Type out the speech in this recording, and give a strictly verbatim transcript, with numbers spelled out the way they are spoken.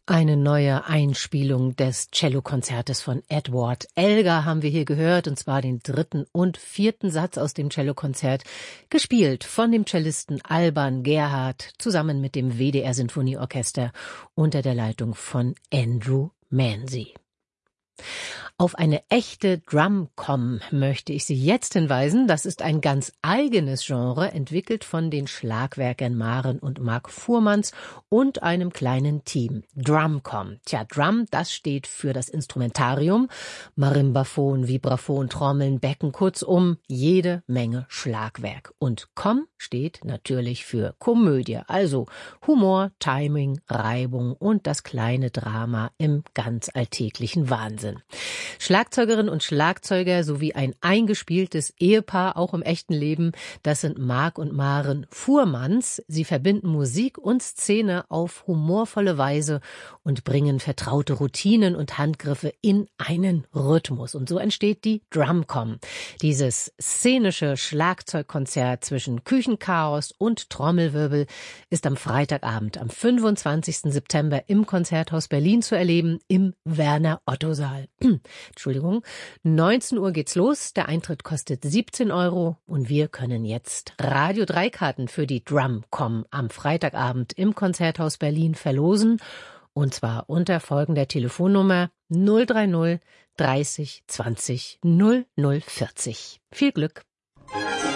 Eine neue Einspielung des Cellokonzertes von Edward Elgar haben wir hier gehört, und zwar den dritten und vierten Satz aus dem Cellokonzert, gespielt von dem Cellisten Alban Gerhardt zusammen mit dem W D R Sinfonieorchester unter der Leitung von Andrew Manzi. Auf eine echte Drum-Com möchte ich Sie jetzt hinweisen. Das ist ein ganz eigenes Genre, entwickelt von den Schlagwerkern Maren und Mark Fuhrmanns und einem kleinen Team. Drum-Com. Tja, Drum, das steht für das Instrumentarium. Marimbaphon, Vibraphon, Trommeln, Becken, kurzum jede Menge Schlagwerk. Und Com steht natürlich für Komödie, also Humor, Timing, Reibung und das kleine Drama im ganz alltäglichen Wahnsinn. Schlagzeugerinnen und Schlagzeuger sowie ein eingespieltes Ehepaar, auch im echten Leben, das sind Mark und Maren Fuhrmanns. Sie verbinden Musik und Szene auf humorvolle Weise und bringen vertraute Routinen und Handgriffe in einen Rhythmus. Und so entsteht die Drum-Com. Dieses szenische Schlagzeugkonzert zwischen Küchenchaos und Trommelwirbel ist am Freitagabend, am fünfundzwanzigsten September im Konzerthaus Berlin zu erleben, im Werner-Otto-Saal. Entschuldigung, neunzehn Uhr geht's los, der Eintritt kostet siebzehn Euro und wir können jetzt Radio drei Karten für die Drum-Com am Freitagabend im Konzerthaus Berlin verlosen, und zwar unter folgender Telefonnummer null drei null dreißig zwanzig null null vierzig. Viel Glück!